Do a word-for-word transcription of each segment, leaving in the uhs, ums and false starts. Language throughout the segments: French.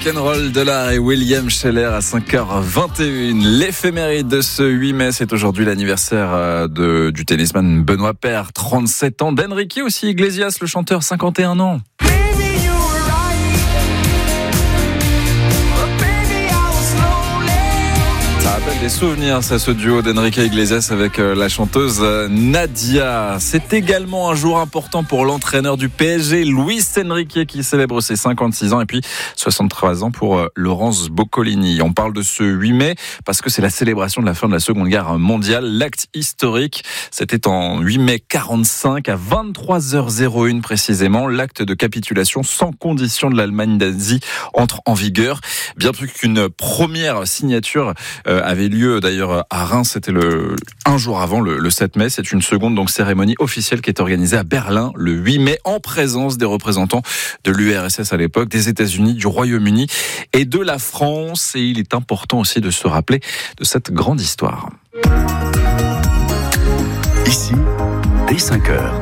Rock'n'roll de l'art et William Scheller à cinq heures vingt et une. L'éphéméride de ce huit mai, c'est aujourd'hui l'anniversaire de, du tennisman Benoît Paire, trente-sept ans. d'Enrique aussi, Iglesias, le chanteur, cinquante et un ans. Ça rappelle des souvenirs, ça, ce duo d'Enrique Iglesias avec la chanteuse Nadia. C'est également un jour important pour l'entraîneur du P S G, Luis Enrique, qui célèbre ses cinquante-six ans, et puis soixante-trois ans pour Laurence Boccolini. On parle de ce huit mai parce que c'est la célébration de la fin de la Seconde Guerre mondiale. L'acte historique, c'était en huit mai quarante-cinq à vingt-trois heures une précisément. L'acte de capitulation sans condition de l'Allemagne nazie entre en vigueur. Bien plus qu'une première signature euh, avait lieu d'ailleurs à Reims, c'était le un jour avant, le, le sept mai. C'est une seconde donc cérémonie officielle qui est organisée à Berlin le huit mai en présence des représentants de l'U R S S à l'époque, des États-Unis, du Royaume-Uni et de la France. Et il est important aussi de se rappeler de cette grande histoire. Ici, dès cinq heures.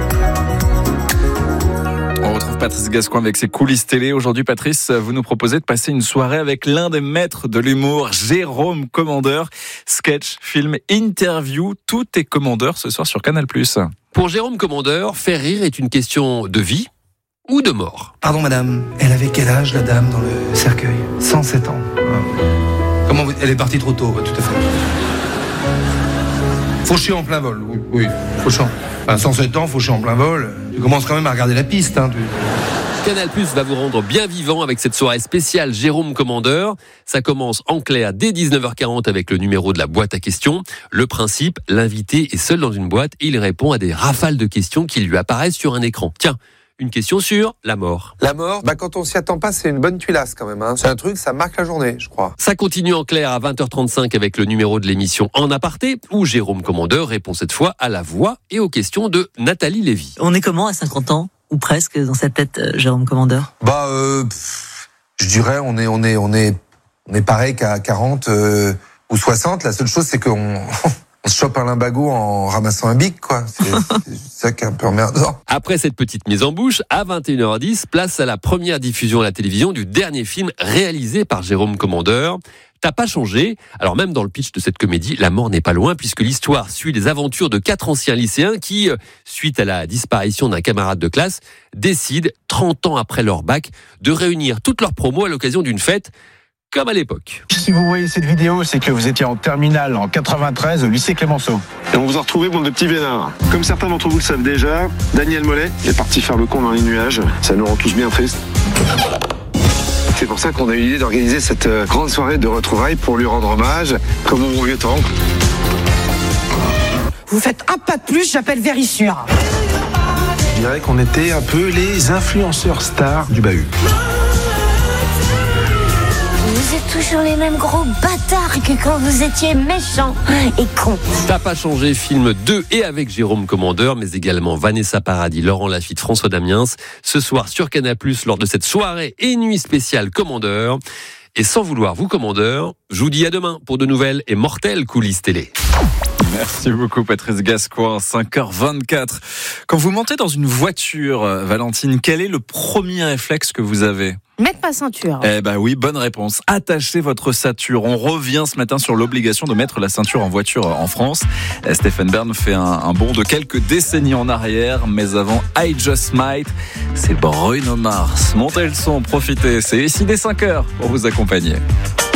On retrouve Patrice Gascoigne avec ses coulisses télé. Aujourd'hui, Patrice, vous nous proposez de passer une soirée avec l'un des maîtres de l'humour, Jérôme Commandeur. Sketch, film, interview, tout est Commandeur ce soir sur Canal plus. Pour Jérôme Commandeur, faire rire est une question de vie ou de mort. Pardon madame, elle avait quel âge la dame dans le cercueil ? cent sept ans. Comment vous... Elle est partie trop tôt, tout à fait. Fauché en plein vol, oui, oui fauché en... Enfin, cent sept ans, fauché en plein vol. Tu commences quand même à regarder la piste. Hein, tu... Canal plus va vous rendre bien vivant avec cette soirée spéciale Jérôme Commandeur. Ça commence en clair dès dix-neuf heures quarante avec le numéro de la boîte à questions. Le principe, l'invité est seul dans une boîte et il répond à des rafales de questions qui lui apparaissent sur un écran. Tiens, une question sur la mort. La mort, bah quand on s'y attend pas, c'est une bonne tuilasse quand même. Hein. C'est un truc, ça marque la journée, je crois. Ça continue en clair à vingt heures trente-cinq avec le numéro de l'émission En aparté, où Jérôme Commandeur répond cette fois à la voix et aux questions de Nathalie Lévy. On est comment à cinquante ans, ou presque, dans cette tête, euh, Jérôme Commandeur ? Bah, euh, pff, je dirais, on est, on est, on est, on est pareil qu'à quarante euh, ou soixante. La seule chose, c'est qu'on... On se chope un limbago en ramassant un bic, quoi. C'est, c'est ça qui est un peu emmerdant. Après cette petite mise en bouche, à vingt et une heures dix, place à la première diffusion à la télévision du dernier film réalisé par Jérôme Commandeur. T'as pas changé. Alors même dans le pitch de cette comédie, la mort n'est pas loin puisque l'histoire suit les aventures de quatre anciens lycéens qui, suite à la disparition d'un camarade de classe, décident, trente ans après leur bac, de réunir toutes leurs promos à l'occasion d'une fête, comme à l'époque. Si vous voyez cette vidéo, c'est que vous étiez en terminale en quatre-vingt-treize au lycée Clémenceau. Et on vous a retrouvé, bande de petits vénards. Comme certains d'entre vous le savent déjà, Daniel Mollet est parti faire le con dans les nuages. Ça nous rend tous bien tristes. C'est pour ça qu'on a eu l'idée d'organiser cette grande soirée de retrouvailles pour lui rendre hommage, comme au bon vieux temps. Vous faites un pas de plus, j'appelle Vérissure. Je dirais qu'on était un peu les influenceurs stars du bahut. Vous êtes toujours les mêmes gros bâtards que quand vous étiez méchants et cons. T'as pas changé, film deux et avec Jérôme Commandeur, mais également Vanessa Paradis, Laurent Lafitte, François Damiens. Ce soir sur Canal plus, lors de cette soirée et nuit spéciale Commandeur. Et sans vouloir vous, Commandeur, je vous dis à demain pour de nouvelles et mortelles coulisses télé. Merci beaucoup Patrice Gascoigne, cinq heures vingt-quatre. Quand vous montez dans une voiture, Valentine, quel est le premier réflexe que vous avez ? Mettre ma ceinture. Eh ben oui, bonne réponse. Attachez votre ceinture. On revient ce matin sur l'obligation de mettre la ceinture en voiture en France. Stéphane Bern fait un, un bond de quelques décennies en arrière, mais avant I Just Might, c'est Bruno Mars. Montez le son, profitez. C'est ici dès cinq heures pour vous accompagner.